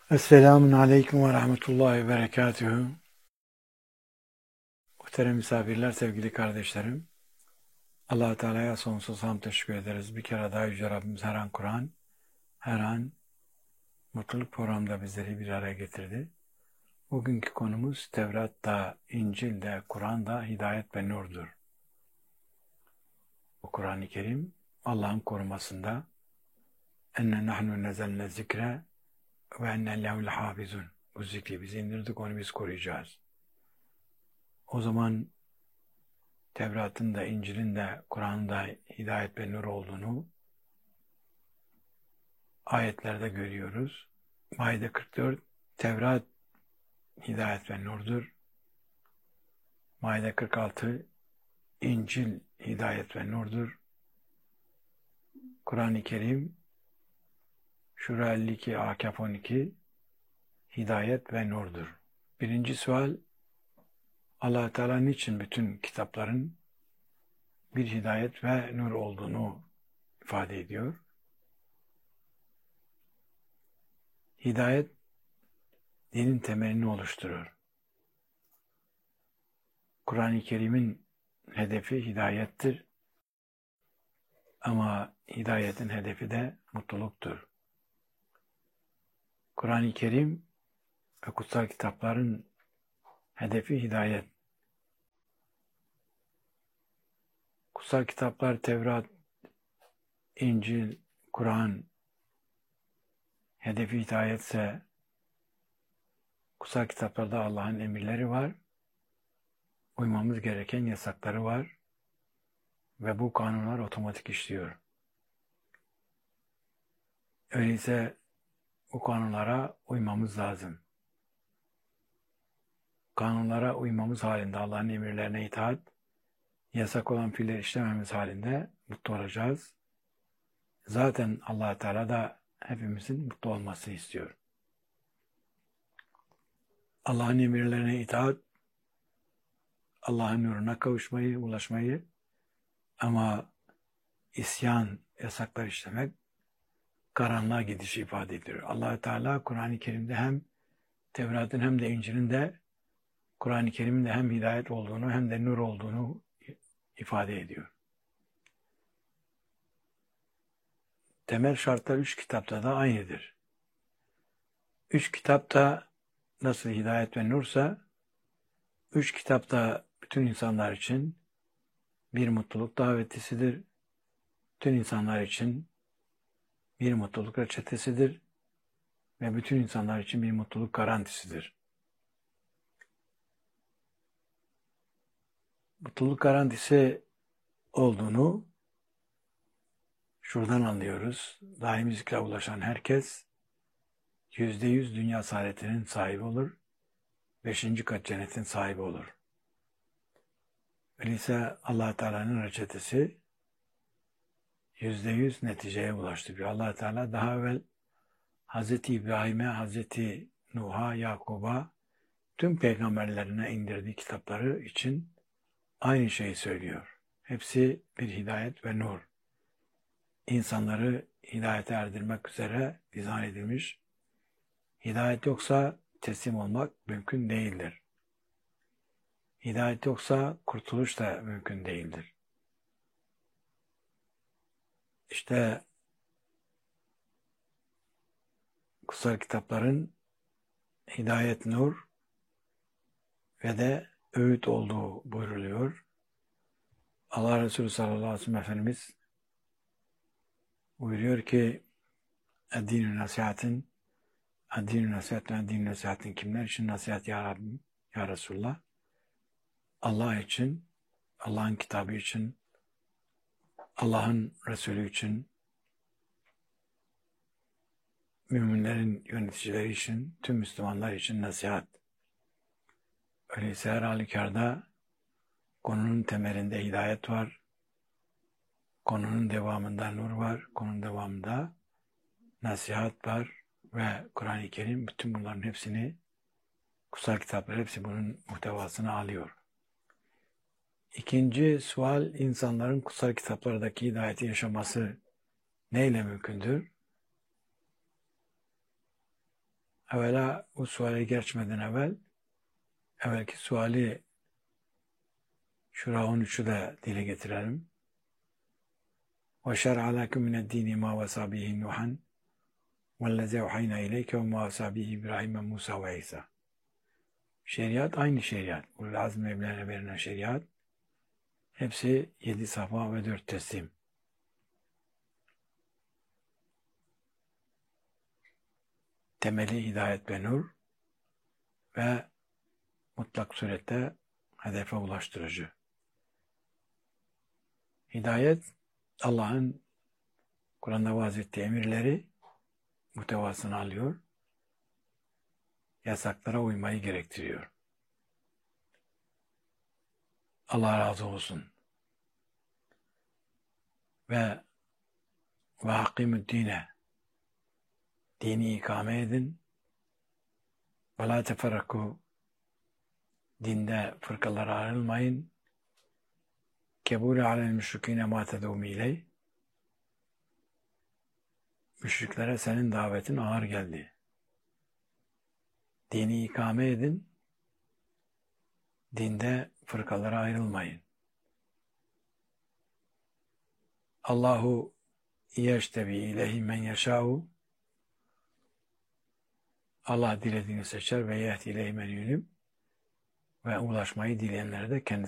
Esselamun Aleyküm ve Rahmetullahi ve Berekatühü. Muhterem misafirler, sevgili kardeşlerim. Allah-u Teala'ya sonsuz hamd teşekkür ederiz. Bir kere daha Yüce Rabbimiz her an Kur'an, her an mutluluk programda bizleri bir araya getirdi. Bugünkü konumuz Tevrat'ta, İncil'de, Kur'an'da hidayet ve nurdur. Bu Kur'an-ı Kerim Allah'ın korumasında enne nahnu nezelne zikre ve enne lehul hafizun. Bu zikri biz indirdik, onu biz koruyacağız. O zaman Tevrat'ın da, İncil'in de, Kur'an'ın da hidayet ve nur olduğunu ayetlerde görüyoruz. Maide 44, Tevrat hidayet ve nurdur. Maide 46, İncil hidayet ve nurdur. Kur'an-ı Kerim, Şura 52, Akaf 12, hidayet ve nurdur. Birinci sual, Allah-u Teala niçin bütün kitapların bir hidayet ve nur olduğunu ifade ediyor? Hidayet, dinin temelini oluşturur. Kur'an-ı Kerim'in hedefi hidayettir. Ama hidayetin hedefi de mutluluktur. Kur'an-ı Kerim ve kutsal kitapların hedefi hidayet. Kutsal kitaplar Tevrat, İncil, Kur'an hedefi hidayetse kutsal kitaplarda Allah'ın emirleri var. Uymamız gereken yasakları var. Ve bu kanunlar otomatik işliyor. Öyleyse bu kanunlara uymamız lazım. Kanunlara uymamız halinde Allah'ın emirlerine itaat, yasak olan fiiller işlememiz halinde mutlu olacağız. Zaten Allah Teala da hepimizin mutlu olmasını istiyor. Allah'ın emirlerine itaat, Allah'ın nuruna kavuşmayı, ulaşmayı, ama isyan, yasaklar işlemek karanlığa gidişi ifade ediyor. Allah Teala Kur'an-ı Kerim'de hem Tevrat'ın hem de İncil'in de Kur'an-ı Kerim'in de hem hidayet olduğunu hem de nur olduğunu ifade ediyor. Temel şartlar üç kitapta da aynıdır. Üç kitapta nasıl hidayet ve nursa, üç kitapta bütün insanlar için bir mutluluk davetisidir. Bütün insanlar için bir mutluluk reçetesidir. Ve bütün insanlar için bir mutluluk garantisidir. Mutluluk garantisi olduğunu şuradan anlıyoruz. Daimi zikre ulaşan herkes %100 dünya saadetinin sahibi olur. 5. kat cennetin sahibi olur. Öyleyse Allah Teala'nın reçetesi %100 neticeye ulaştırıyor. Allah Teala daha evvel Hazreti İbrahim'e, Hazreti Nuh'a, Yakub'a, tüm peygamberlerine indirdiği kitapları için aynı şeyi söylüyor. Hepsi bir hidayet ve nur. İnsanları hidayete erdirmek üzere dizayn edilmiş. Hidayet yoksa teslim olmak mümkün değildir. Hidayet yoksa kurtuluş da mümkün değildir. İşte kutsal kitapların hidayet, nur ve de öğüt olduğu buyruluyor. Allah Resulü sallallahu aleyhi ve sellem Efendimiz buyuruyor ki Din-i nasihatin din-i nasihatin kimler için nasihat ya Rabbim, ya Resulullah? Allah için, Allah'ın kitabı için, Allah'ın Resulü için, müminlerin yöneticileri için, tüm Müslümanlar için nasihat. Öyleyse her halükarda konunun temelinde hidayet var, konunun devamında nur var, konunun devamında nasihat var ve Kur'an-ı Kerim bütün bunların hepsini, kutsal kitaplar hepsi bunun muhtevasını alıyor. İkinci sual, insanların kutsal kitaplardaki hidayeti yaşaması neyle mümkündür? evvela bu suale geçmeden evvelki suali Şura 13'ü de dile getirelim. وَشَرْعَ لَكُمْ مِنَ الدِّينِ مَا وَصَى بِهِ نُوحًا وَالَّذِي أَوْحَيْنَا إِلَيْكَ وَمَا وَصَى بِهِ إِبْرَاهِيمَ مُوسَى وَعِيسَى. Şeriat aynı şeriat. Ulul azm evlerine verilen şeriat. Hepsi 7 safa ve 4 teslim. Temeli hidayet ve nur ve mutlak surette hedefe ulaştırıcı. Hidayet, Allah'ın Kur'an'da vaz ettiği emirleri muhtevasını alıyor, yasaklara uymayı gerektiriyor. Allah razı olsun. Ve hakimüddine, dini ikame edin, ve la teferraku, dinde fırkalara ayrılmayın, kebûle alel müşrikîne mâ tedûmî ileyh, müşriklere senin davetin ağır geldi. Dini ikame edin, dinde fırkalara ayrılmayın. Allahu yeştebi ileyhi men yeşâhu, Allah dilediğini seçer ve yehdi ileyhi men yunib, ve ulaşmayı dileyenlere de kendisi